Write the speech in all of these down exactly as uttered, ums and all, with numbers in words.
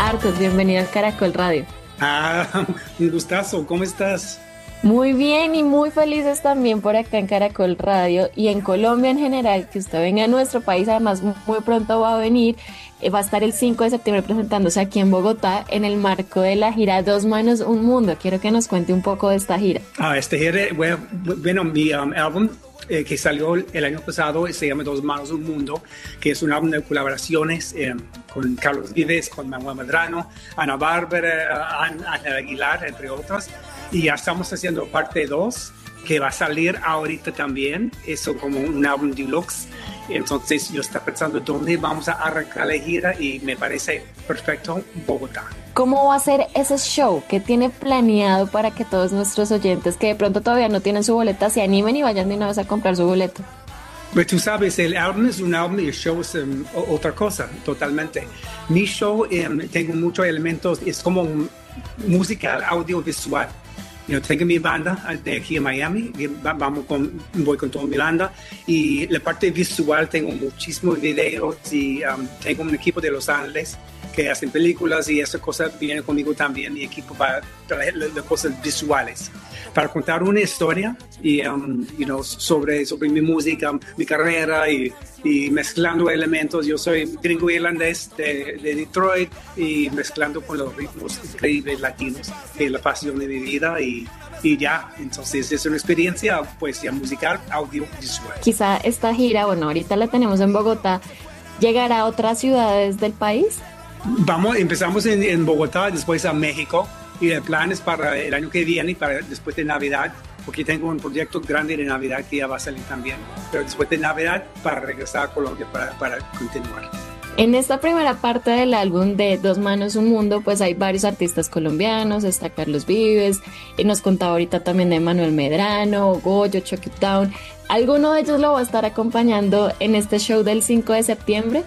Arthur, bienvenido al Caracol Radio. Ah, un gustazo, ¿cómo estás? Muy bien y muy felices también por acá en Caracol Radio y en Colombia en general, que usted venga a nuestro país, además muy pronto va a venir, eh, va a estar el cinco de septiembre presentándose aquí en Bogotá en el marco de la gira Dos Manos, Un Mundo. Quiero que nos cuente un poco de esta gira. Ah, esta gira, bueno, bueno mi um, álbum eh, que salió el año pasado se llama Dos Manos, Un Mundo, que es un álbum de colaboraciones eh, con Carlos Vives, con Manuel Medrano, Ana Bárbara, Ángel Aguilar, entre otros. Y ya estamos haciendo parte dos, que va a salir ahorita también, eso como un álbum deluxe. Entonces yo estaba pensando dónde vamos a arrancar la gira y me parece perfecto Bogotá. ¿Cómo va a ser ese show? ¿Qué tiene planeado para que todos nuestros oyentes que de pronto todavía no tienen su boleta se animen y vayan de una vez a comprar su boleto? Pues tú sabes, el álbum es un álbum y el show es um, otra cosa, totalmente. Mi show, um, tengo muchos elementos, es como un musical audiovisual. Yo tengo mi banda de aquí en Miami, vamos con, voy con toda mi banda, y la parte visual tengo muchísimos videos y um, tengo un equipo de Los Ángeles que hacen películas y esas cosas vienen conmigo también, mi equipo para traer las cosas visuales, para contar una historia y, um, you know, sobre, sobre mi música, mi carrera y, y mezclando elementos. Yo soy gringo irlandés de, de Detroit y mezclando con los ritmos increíbles latinos, que es la pasión de mi vida y, y ya. Entonces es una experiencia pues ya musical, audiovisual. Quizá esta gira, bueno, ahorita la tenemos en Bogotá, ¿llegará a otras ciudades del país? Vamos, empezamos en, en Bogotá, después a México y el plan es para el año que viene, para después de Navidad, porque tengo un proyecto grande de Navidad que ya va a salir también, pero después de Navidad para regresar a Colombia para, para continuar. En esta primera parte del álbum de Dos Manos, Un Mundo, pues hay varios artistas colombianos, está Carlos Vives, y nos contaba ahorita también de Manuel Medrano, Goyo, Chuck It Down. ¿Alguno de ellos lo va a estar acompañando en este show del cinco de septiembre?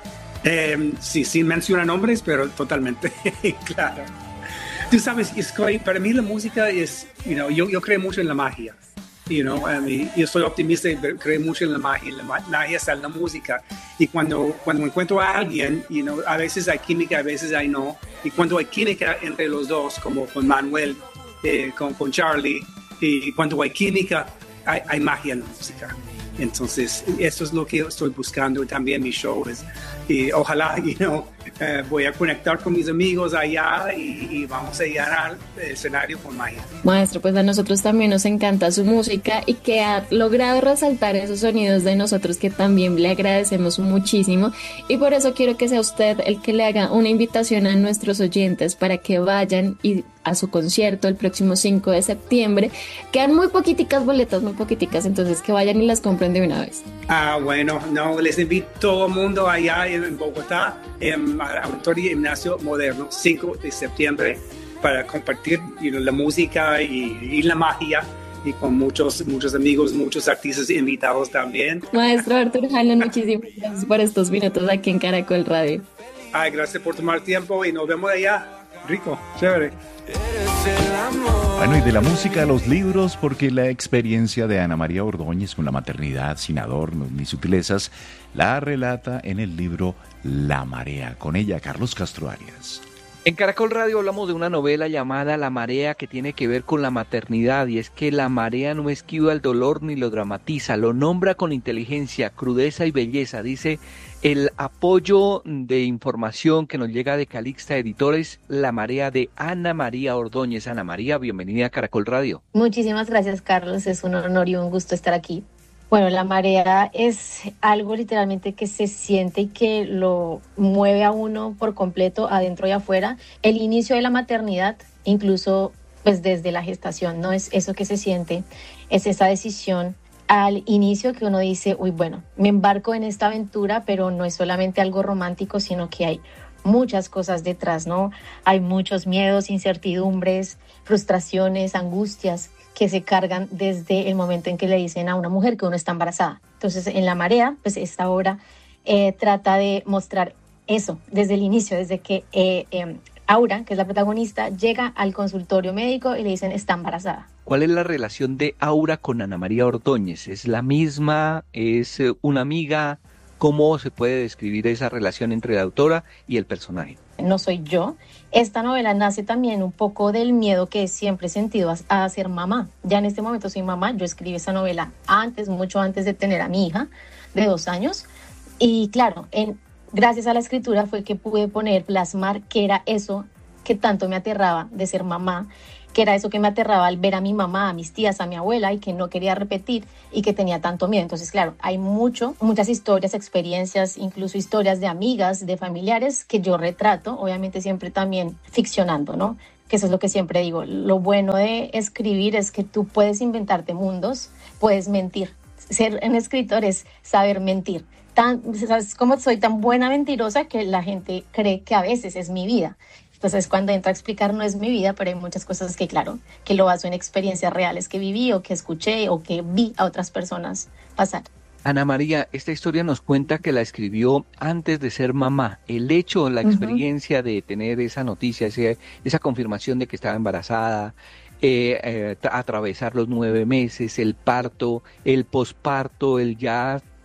Eh, sí, sin mencionar nombres, pero totalmente, claro. Tú sabes, es, para mí la música es, you know, yo, yo creo mucho en la magia. You know, I mean, yo soy optimista y creo mucho en la magia. La magia está en la música. Y cuando, cuando encuentro a alguien, you know, a veces hay química, a veces hay no. Y cuando hay química entre los dos, como con Manuel, eh, con, con Charlie, y cuando hay química, hay, hay magia en la música. Entonces, eso es lo que yo estoy buscando también mi show. Es, y ojalá, you know, eh, voy a conectar con mis amigos allá y, y vamos a llenar el escenario con magia. Maestro, pues a nosotros también nos encanta su música y que ha logrado resaltar esos sonidos de nosotros que también le agradecemos muchísimo. Y por eso quiero que sea usted el que le haga una invitación a nuestros oyentes para que vayan y a su concierto el próximo cinco de septiembre. Quedan muy poquiticas boletas, muy poquiticas, entonces que vayan y las compren de una vez. Ah, bueno, no, les invito a todo el mundo allá en Bogotá, en Auditorio Gimnasio Moderno, cinco de septiembre, para compartir, you know, la música y, y la magia, y con muchos, muchos amigos, muchos artistas invitados también. Maestro Arthur Hanlon, muchísimas gracias por estos minutos aquí en Caracol Radio. Ay, gracias por tomar tiempo y nos vemos allá. Rico, chévere. Bueno, y de la música a los libros, porque la experiencia de Ana María Ordóñez con la maternidad sin adornos ni sutilezas la relata en el libro La Marea. Con ella, Carlos Castro Arias. En Caracol Radio hablamos de una novela llamada La Marea, que tiene que ver con la maternidad, y es que la marea no esquiva el dolor ni lo dramatiza, lo nombra con inteligencia, crudeza y belleza. Dice el apoyo de información que nos llega de Calixta Editores, La Marea, de Ana María Ordóñez. Ana María, bienvenida a Caracol Radio. Muchísimas gracias, Carlos, es un honor y un gusto estar aquí. Bueno, la marea es algo literalmente que se siente y que lo mueve a uno por completo, adentro y afuera. El inicio de la maternidad, incluso pues desde la gestación, no es eso que se siente, es esa decisión al inicio que uno dice, uy, bueno, me embarco en esta aventura, pero no es solamente algo romántico, sino que hay muchas cosas detrás, ¿no? Hay muchos miedos, incertidumbres, frustraciones, angustias que se cargan desde el momento en que le dicen a una mujer que uno está embarazada. Entonces, en La Marea, pues esta obra eh, trata de mostrar eso desde el inicio, desde que eh, eh, Aura, que es la protagonista, llega al consultorio médico y le dicen está embarazada. ¿Cuál es la relación de Aura con Ana María Ordóñez? ¿Es la misma? ¿Es una amiga? ¿Cómo se puede describir esa relación entre la autora y el personaje? No soy yo. Esta novela nace también un poco del miedo que siempre he sentido a, a ser mamá. Ya en este momento soy mamá. Yo escribí esa novela antes, mucho antes de tener a mi hija de dos años. Y claro, en, gracias a la escritura fue que pude poner, plasmar qué era eso que tanto me aterraba de ser mamá, que era eso que me aterraba al ver a mi mamá, a mis tías, a mi abuela y que no quería repetir y que tenía tanto miedo. Entonces, claro, hay mucho, muchas historias, experiencias, incluso historias de amigas, de familiares que yo retrato, obviamente siempre también ficcionando, ¿no? Que eso es lo que siempre digo. Lo bueno de escribir es que tú puedes inventarte mundos, puedes mentir. Ser un escritor es saber mentir. Tan, ¿sabes cómo soy tan buena mentirosa que la gente cree que a veces es mi vida? Entonces, cuando entro a explicar, no es mi vida, pero hay muchas cosas que, claro, que lo baso en experiencias reales que viví o que escuché o que vi a otras personas pasar. Ana María, esta historia nos cuenta que la escribió antes de ser mamá. El hecho, la experiencia uh-huh. de tener esa noticia, ese, esa confirmación de que estaba embarazada, eh, eh, atravesar los nueve meses, el parto, el posparto, el ya